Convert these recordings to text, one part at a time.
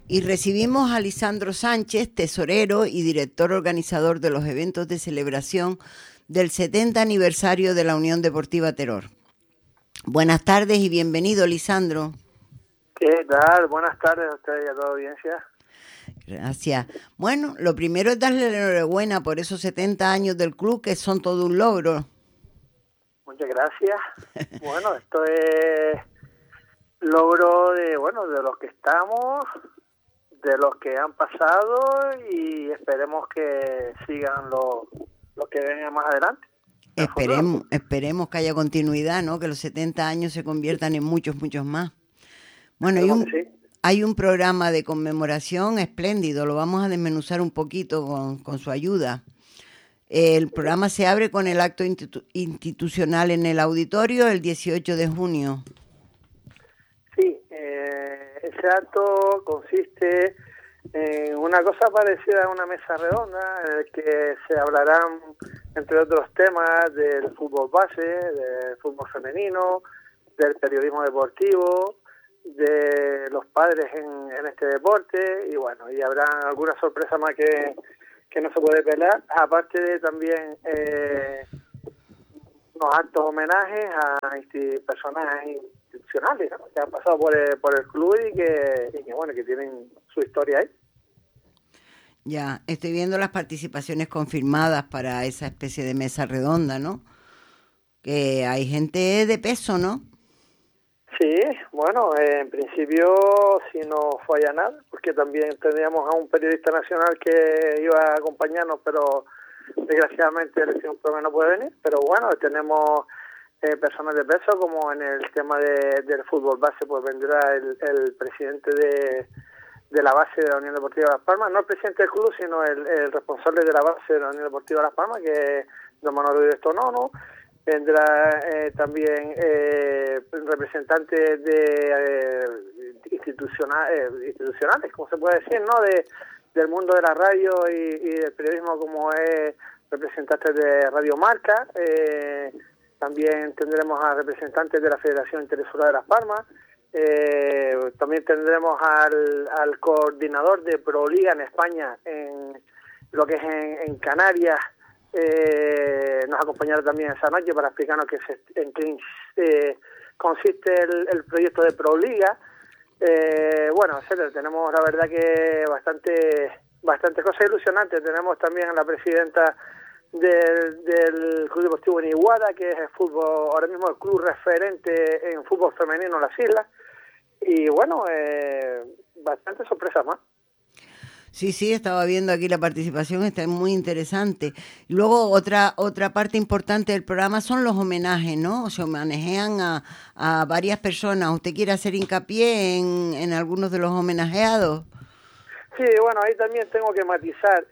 Y recibimos a Lisandro Sánchez, tesorero y director organizador de los eventos de celebración del 70 aniversario de la Unión Deportiva Teror. Buenas tardes y bienvenido, Lisandro. ¿Qué tal? Buenas tardes a ustedes y a toda la audiencia. Gracias. Bueno, lo primero es darle la enhorabuena por esos 70 años del club, que son todo un logro. Muchas gracias. Bueno, esto es logro de los que estamos, de los que han pasado y esperemos que sigan los que vengan más adelante. Esperemos que haya continuidad, ¿no? Que los 70 años se conviertan en muchos más. Bueno, hay un programa de conmemoración espléndido, lo vamos a desmenuzar un poquito con su ayuda. El programa se abre con el acto institucional en el auditorio el 18 de junio. Sí, ese acto consiste en una cosa parecida a una mesa redonda en la que se hablarán, entre otros temas, del fútbol base, del fútbol femenino, del periodismo deportivo, de los padres en este deporte y bueno, y habrá alguna sorpresa más que no se puede pelar, aparte de también unos actos homenajes a personajes institucionales, ¿no? Que han pasado por el club y que bueno, que tienen su historia ahí. Ya, estoy viendo las participaciones confirmadas para esa especie de mesa redonda, ¿no? Que hay gente de peso, ¿no? Sí, bueno, en principio si no falla nada, porque también tendríamos a un periodista nacional que iba a acompañarnos, pero desgraciadamente el problema no puede venir, pero bueno, tenemos personas de peso, como en el tema del fútbol base, pues vendrá el presidente de la base de la Unión Deportiva Las Palmas, no el presidente del club, sino el responsable de la base de la Unión Deportiva Las Palmas, que es don Manuel Directo Nono. Vendrá también representantes de institucionales, como se puede decir, ¿no? Del mundo de la radio y del periodismo, como es representantes de Radio Marca. También tendremos a representantes de la Federación Interesural de Las Palmas. También tendremos al coordinador de Proliga en España, en lo que es en Canarias. Nos acompañará también esa noche para explicarnos en qué consiste el proyecto de Proliga. Bueno, etcétera. Tenemos la verdad que bastante cosas ilusionantes. Tenemos también a la presidenta del Club Deportivo en Iguada, que es el fútbol, ahora mismo el club referente en fútbol femenino en las islas. Y bueno, bastantes sorpresas más. Sí, estaba viendo aquí la participación, está muy interesante. Y luego otra parte importante del programa son los homenajes, ¿no? Se homenajean a varias personas. ¿Usted quiere hacer hincapié en algunos de los homenajeados? Sí, bueno, ahí también tengo que matizar.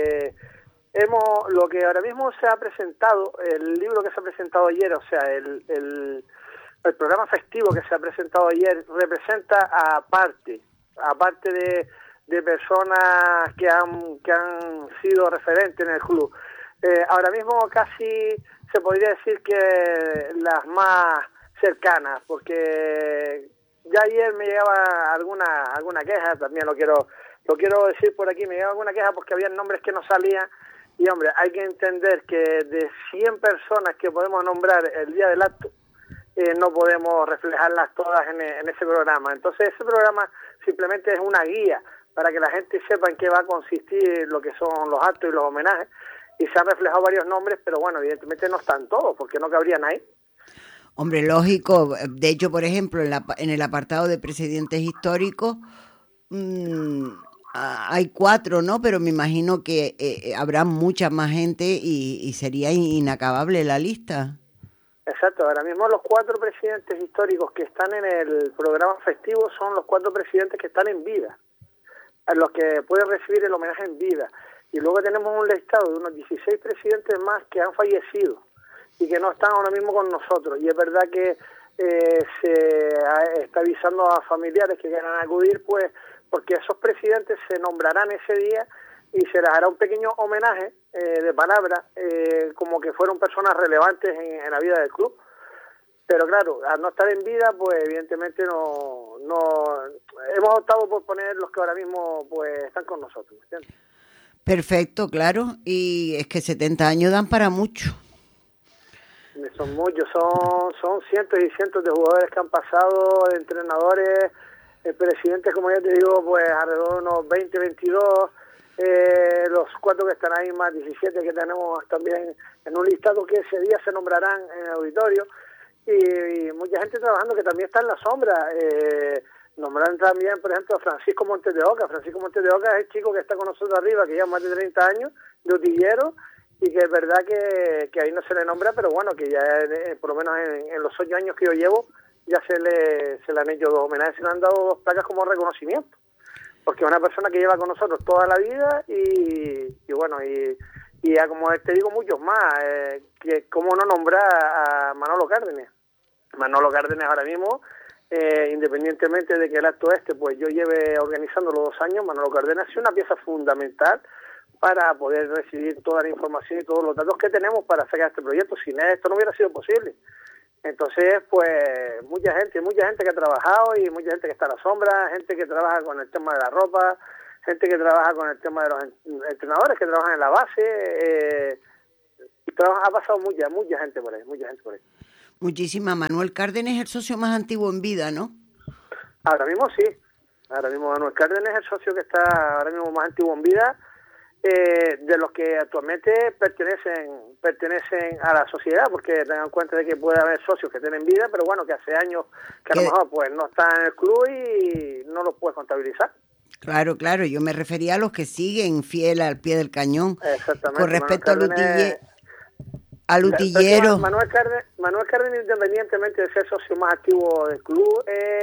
Lo que ahora mismo se ha presentado, el libro que se ha presentado ayer, o sea, el programa festivo que se ha presentado ayer, representa aparte de personas que han sido referentes en el club. Ahora mismo casi se podría decir que las más cercanas, porque ya ayer me llegaba alguna queja, también lo quiero decir por aquí, me llegaba alguna queja porque había nombres que no salían, y hombre, hay que entender que de 100 personas que podemos nombrar el día del acto, no podemos reflejarlas todas en ese programa. Entonces ese programa simplemente es una guía para que la gente sepa en qué va a consistir lo que son los actos y los homenajes, y se han reflejado varios nombres, pero bueno, evidentemente no están todos, porque no cabrían ahí. Hombre, lógico. De hecho, por ejemplo, en el apartado de presidentes históricos hay 4, ¿no? Pero me imagino que habrá mucha más gente y sería inacabable la lista. Exacto, ahora mismo los 4 presidentes históricos que están en el programa festivo son los 4 presidentes que están en vida, a los que pueden recibir el homenaje en vida. Y luego tenemos un listado de unos 16 presidentes más que han fallecido y que no están ahora mismo con nosotros. Y es verdad que se está avisando a familiares que quieran acudir, pues porque esos presidentes se nombrarán ese día y se les hará un pequeño homenaje de palabra, como que fueron personas relevantes en la vida del club. Pero claro, al no estar en vida, pues evidentemente no hemos hemos optado por poner los que ahora mismo pues están con nosotros, ¿entiendes? Perfecto, claro, y es que 70 años dan para mucho. Son muchos, son cientos y cientos de jugadores que han pasado, de entrenadores, presidentes, como ya te digo, pues alrededor de unos 20, 22, los 4 que están ahí, más 17 que tenemos también en un listado que ese día se nombrarán en el auditorio, y mucha gente trabajando que también está en la sombra. Nombrarán también, por ejemplo, a Francisco Montes de Oca. Francisco Montes de Oca es el chico que está con nosotros arriba, que lleva más de 30 años, de utillero, y que es verdad que ahí no se le nombra, pero bueno, que ya por lo menos en los 8 años que yo llevo, ya se le han hecho 2 homenajes, se le han dado 2 placas como reconocimiento, porque es una persona que lleva con nosotros toda la vida, y bueno, y como te digo, muchos más, que cómo no nombrar a Manolo Cárdenas. Manolo Cárdenas ahora mismo, independientemente de que el acto pues yo lleve organizándolo 2 años, Manolo Cárdenas es una pieza fundamental para poder recibir toda la información y todos los datos que tenemos para sacar este proyecto. Sin esto no hubiera sido posible. Entonces, pues, mucha gente que ha trabajado, y mucha gente que está a la sombra, gente que trabaja con el tema de la ropa, gente que trabaja con el tema de los entrenadores que trabajan en la base, ha pasado mucha gente por ahí, Muchísima. Manuel Cárdenas es el socio más antiguo en vida, ¿no? Ahora mismo sí. Ahora mismo Manuel Cárdenas es el socio que está ahora mismo más antiguo en vida, de los que actualmente pertenecen a la sociedad, porque tengan en cuenta de que puede haber socios que tienen vida, pero bueno, que hace años que a lo mejor pues no están en el club y no los puedes contabilizar. Claro, yo me refería a los que siguen fiel al pie del cañón. Exactamente. Con respecto al utillero. Manuel Cárdenas, independientemente de ser socio más activo del club,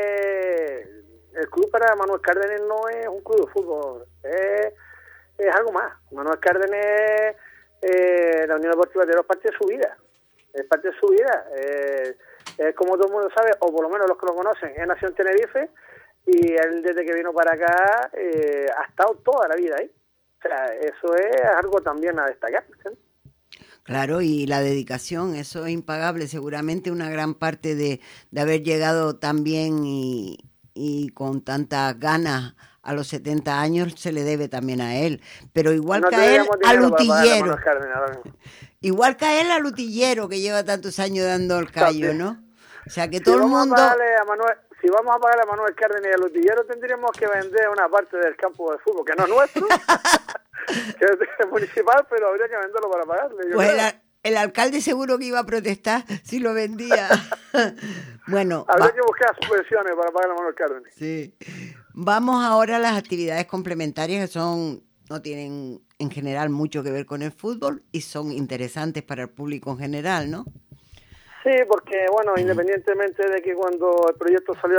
el club para Manuel Cárdenas no es un club de fútbol, es algo más. Manuel Cárdenas, la Unión Deportiva Teruel, es parte de su vida. Es parte de su vida. Es como todo el mundo sabe, o por lo menos los que lo conocen, él nació en Tenerife, y él desde que vino para acá ha estado toda la vida ahí. O sea, eso es algo también a destacar, ¿sí? Claro, y la dedicación, eso es impagable. Seguramente una gran parte de haber llegado tan bien y con tantas ganas a los 70 años se le debe también a él. Pero igual que a él, al utillero. Igual que a él, al utillero, que lleva tantos años dando el callo, ¿no? O sea, que todo el mundo... Si vamos a pagar a Manuel Cárdenas y al utillero, tendríamos que vender una parte del campo de fútbol, que no es nuestro, que es municipal, pero habría que venderlo para pagarle. Pues el alcalde seguro que iba a protestar si lo vendía. Bueno, habría que buscar subvenciones para pagar a Manuel Cárdenas. Sí. Vamos ahora a las actividades complementarias, que no tienen en general mucho que ver con el fútbol y son interesantes para el público en general, ¿no? Sí, porque, bueno, independientemente de que cuando el proyecto salió,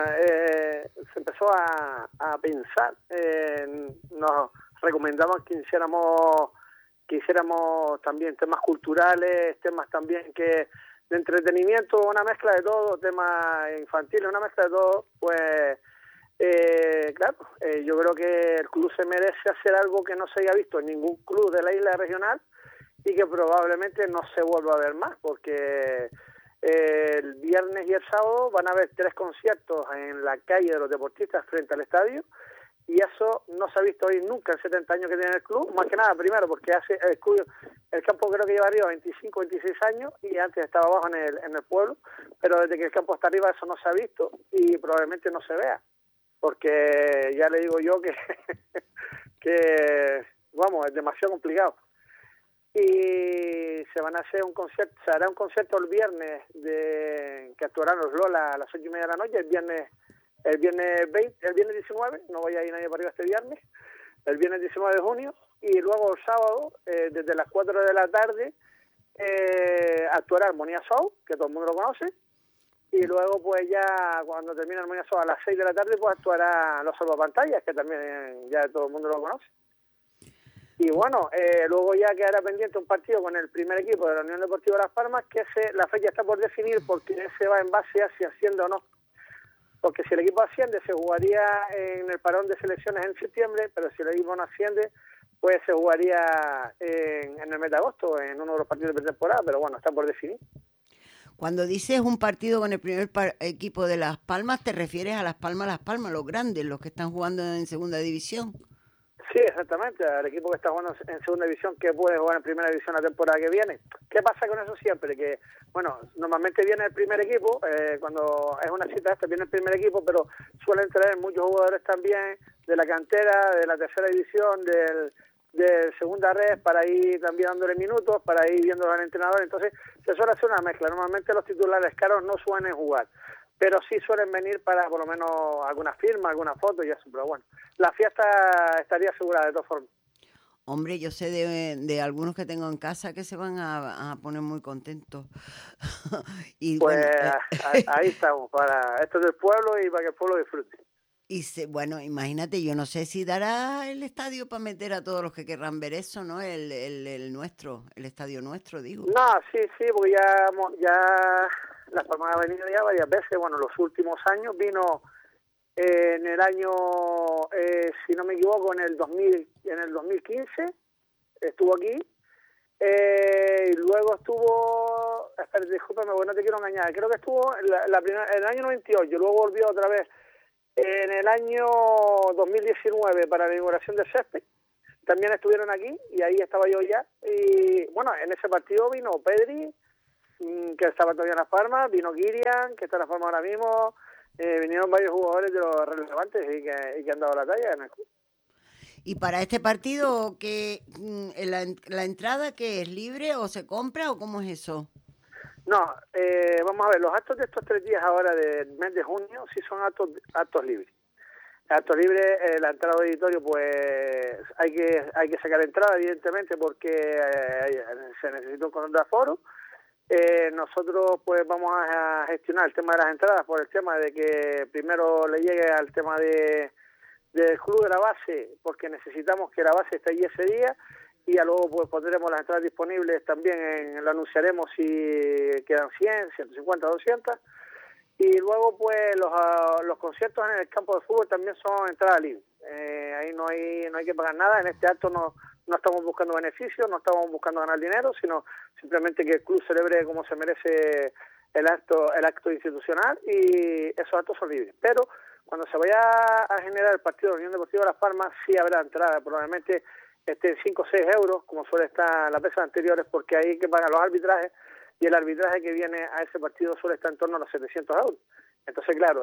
se empezó a pensar, nos recomendaban que hiciéramos también temas culturales, temas también de entretenimiento, una mezcla de todo, temas infantiles, una mezcla de todo, pues, claro, yo creo que el club se merece hacer algo que no se haya visto en ningún club de la isla regional, y que probablemente no se vuelva a ver más, porque el viernes y el sábado van a haber 3 conciertos en la calle de los deportistas frente al estadio, y eso no se ha visto hoy nunca en 70 años que tiene el club, más que nada, primero porque el campo creo que lleva arriba 25, 26 años, y antes estaba abajo en el pueblo, pero desde que el campo está arriba eso no se ha visto, y probablemente no se vea, porque ya le digo yo que vamos, es demasiado complicado. Y se hará un concierto el viernes que actuarán los Lola a las 8:30 de la noche, el viernes 19, no vaya a ir nadie para arriba este viernes, el viernes 19 de junio, y luego el sábado, desde las 4 de la tarde, actuará Armonía Soul, que todo el mundo lo conoce, y luego pues ya cuando termine Armonía Soul a las 6 de la tarde, pues actuará Los Salvapantallas, que también ya todo el mundo lo conoce. Y bueno, luego ya quedará pendiente un partido con el primer equipo de la Unión Deportiva Las Palmas, que la fecha está por definir, porque ese va en base a si asciende o no. Porque si el equipo asciende, se jugaría en el parón de selecciones en septiembre, pero si el equipo no asciende, pues se jugaría en el mes de agosto, en uno de los partidos de pretemporada, pero bueno, está por definir. Cuando dices un partido con el primer equipo de Las Palmas, ¿te refieres a Las Palmas, los grandes, los que están jugando en segunda división? Sí, exactamente, al equipo que está jugando en segunda división, que puede jugar en primera división la temporada que viene. ¿Qué pasa con eso siempre? Que, bueno, normalmente viene el primer equipo, cuando es una cita esta viene el primer equipo, pero suelen traer muchos jugadores también de la cantera, de la tercera división, del segunda red, para ir también dándole minutos, para ir viendo al entrenador. Entonces se suele hacer una mezcla. Normalmente los titulares caros no suelen jugar, pero sí suelen venir para por lo menos alguna firma, alguna foto y eso. Pero bueno, la fiesta estaría asegurada de todas formas. Hombre, yo sé de algunos que tengo en casa que se van a poner muy contentos. Y pues bueno, ahí estamos, para esto del pueblo y para que el pueblo disfrute. Bueno, imagínate, yo no sé si dará el estadio para meter a todos los que querrán ver eso, ¿no? El nuestro, el estadio nuestro, digo. No, sí, porque ya Las Palmas ha venido ya varias veces. Bueno, los últimos años vino en el año, si no me equivoco, en el 2015 estuvo aquí. Y luego estuvo, espérate, discúlpame, porque no te quiero engañar, creo que estuvo en el año 98, luego volvió otra vez en el año 2019 para la inauguración del césped. También estuvieron aquí y ahí estaba yo ya. Y bueno, en ese partido vino Pedri, que estaba todavía en Las Palmas, vino Kirian, que está en Las Palmas ahora mismo, vinieron varios jugadores de los relevantes y que han dado la talla en el club. ¿Y para este partido que la entrada que es libre o se compra o cómo es eso? No, vamos a ver, los actos de estos 3 días ahora del mes de junio sí son actos libres. Actos libres, la entrada de auditorio, pues hay que sacar entrada, evidentemente, porque se necesita un control de aforo. Nosotros pues vamos a gestionar el tema de las entradas por el tema de que primero le llegue al tema del club de la base, porque necesitamos que la base esté allí ese día, y ya luego pues pondremos las entradas disponibles también, lo anunciaremos si quedan 100, 150, 200, y luego pues los conciertos en el campo de fútbol también son entrada libre. Ahí no hay que pagar nada. En este acto no estamos buscando beneficios, no estamos buscando ganar dinero, sino simplemente que el club celebre como se merece el acto institucional, y esos actos son libres. Pero cuando se vaya a generar el partido de la Unión Deportiva de Las Palmas, sí habrá entrada, probablemente estén 5 o 6 euros, como suele estar las veces anteriores, porque hay que pagar los arbitrajes, y el arbitraje que viene a ese partido suele estar en torno a los 700 euros. Entonces, claro,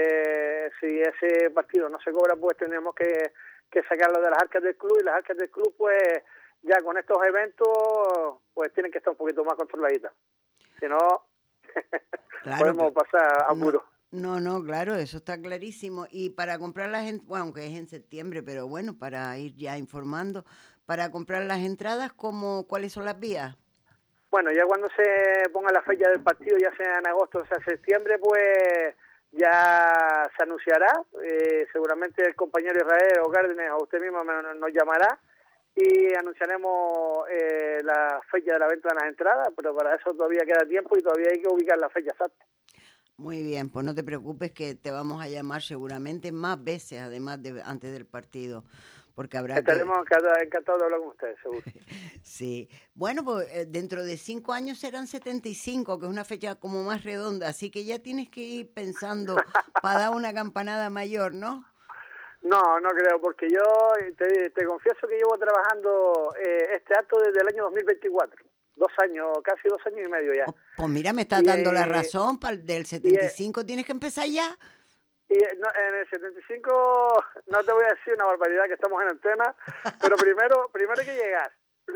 si ese partido no se cobra, pues tendremos que sacarlo de las arcas del club, y las arcas del club, pues ya con estos eventos, pues tienen que estar un poquito más controladitas. Si no, claro, podemos pasar a muro. No, claro, eso está clarísimo. Y para comprar las entradas, bueno, aunque es en septiembre, pero bueno, para ir ya informando, para comprar las entradas, ¿cuáles son las vías? Bueno, ya cuando se ponga la fecha del partido, ya sea en agosto o sea septiembre, pues ya se anunciará. Seguramente el compañero Israel o Cárdenas o usted mismo nos llamará y anunciaremos la fecha de la venta de las entradas, pero para eso todavía queda tiempo y todavía hay que ubicar la fecha exacta. Muy bien, pues no te preocupes que te vamos a llamar seguramente más veces, además de antes del partido, porque estaremos encantados de hablar con ustedes, seguro. Sí, bueno, pues dentro de 5 años serán 75, que es una fecha como más redonda, así que ya tienes que ir pensando para dar una campanada mayor, ¿no? No creo, porque yo te confieso que llevo trabajando este acto desde el año 2024. 2 años, casi 2 años y medio ya. Pues mira, me estás dando la razón, del 75 tienes que empezar ya. Y en el 75 no te voy a decir una barbaridad, que estamos en el tema, pero primero hay que llegar.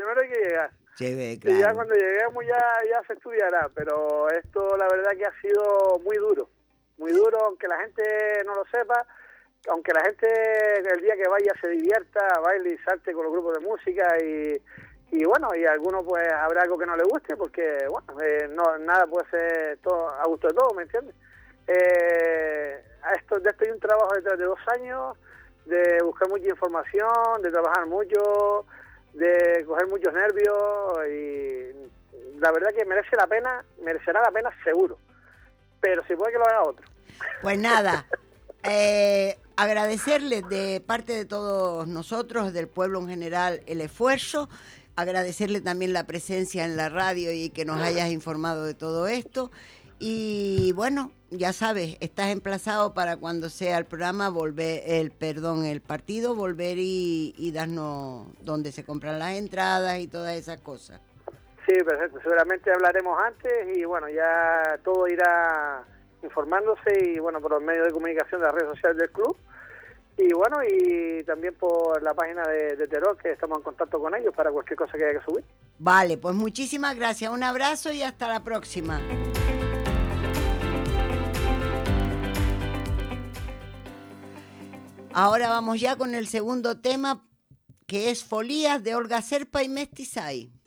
Sí, claro. Y ya cuando lleguemos ya se estudiará, pero esto la verdad que ha sido muy duro, aunque la gente no lo sepa, aunque la gente el día que vaya se divierta, baile y salte con los grupos de música, y bueno, y a algunos pues habrá algo que no le guste, porque bueno, nada puede ser todo a gusto de todos, ¿me entiendes? De esto hay un trabajo detrás de 2 años, de buscar mucha información, de trabajar mucho, de coger muchos nervios, y la verdad que merecerá la pena seguro, pero si puede que lo haga otro. Pues nada, agradecerles de parte de todos nosotros, del pueblo en general, el esfuerzo. agradecerle también la presencia en la radio y que nos hayas informado de todo esto. Y bueno, ya sabes, estás emplazado para cuando sea el programa, el partido, volver y darnos dónde se compran las entradas y todas esas cosas. Sí, perfecto. Seguramente hablaremos antes y bueno, ya todo irá informándose y bueno, por los medios de comunicación de las redes sociales del club. Y bueno, y también por la página de Terol, que estamos en contacto con ellos para cualquier cosa que haya que subir. Vale, pues muchísimas gracias. Un abrazo y hasta la próxima. Ahora vamos ya con el segundo tema, que es Folías de Olga Cerpa y Mestizay.